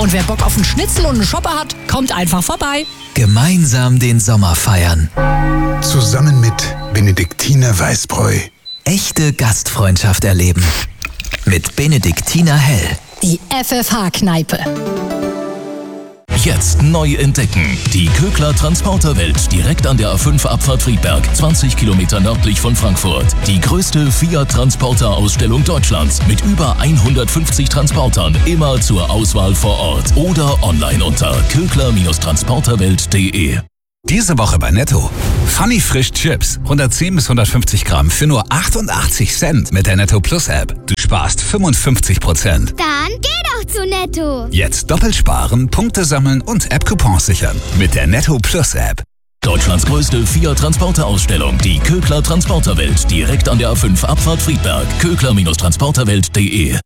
Und wer Bock auf einen Schnitzel und einen Shopper hat, kommt einfach vorbei. Gemeinsam den Sommer feiern. Zusammen mit Benediktiner Weißbräu. Echte Gastfreundschaft erleben. Mit Benediktiner Hell. Die FFH-Kneipe. Jetzt neu entdecken. Die Kögler Transporterwelt direkt an der A5 Abfahrt Friedberg, 20 Kilometer nördlich von Frankfurt. Die größte Fiat-Transporter-Ausstellung Deutschlands mit über 150 Transportern, immer zur Auswahl vor Ort oder online unter kögler-transporterwelt.de. Diese Woche bei Netto. Funny Frisch Chips. 110 bis 150 Gramm für nur 88 Cent mit der Netto Plus App. Du sparst 55%. Dann geh doch zu Netto. Jetzt doppelt sparen, Punkte sammeln und App-Coupons sichern. Mit der Netto Plus App. Deutschlands größte Fiat-Transporter-Ausstellung. Die Kögler Transporterwelt direkt an der A5 Abfahrt Friedberg. kögler-transporterwelt.de.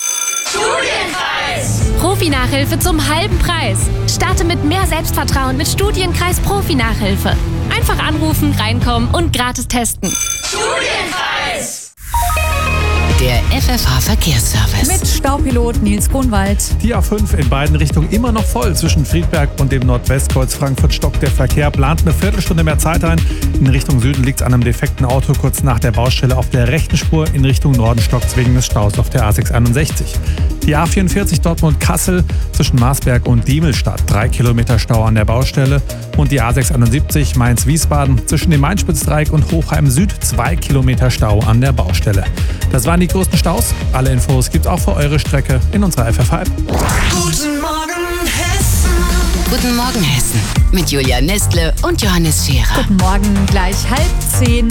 Profi-Nachhilfe zum halben Preis. Starte mit mehr Selbstvertrauen mit Studienkreis Profi-Nachhilfe. Einfach anrufen, reinkommen und gratis testen. Studienkreis! Der FFH-Verkehrsservice. Mit Staupilot Nils Grunwald. Die A5 in beiden Richtungen immer noch voll. Zwischen Friedberg und dem Nordwestkreuz Frankfurt stockt der Verkehr. Plant eine Viertelstunde mehr Zeit ein. In Richtung Süden liegt es an einem defekten Auto kurz nach der Baustelle auf der rechten Spur. In Richtung Norden stockt es wegen des Staus auf der A661. Die A44 Dortmund-Kassel zwischen Marsberg und Diemelstadt. 3 Kilometer Stau an der Baustelle. Und die A671 Mainz-Wiesbaden zwischen dem Main-Spitz-Dreieck und Hochheim Süd. 2 Kilometer Stau an der Baustelle. Das waren die größten Staus. Alle Infos gibt's auch für eure Strecke in unserer FFH-App. Guten Morgen, Hessen. Guten Morgen, Hessen. Mit Julia Nestle und Johannes Scherer. Guten Morgen, gleich 9:30.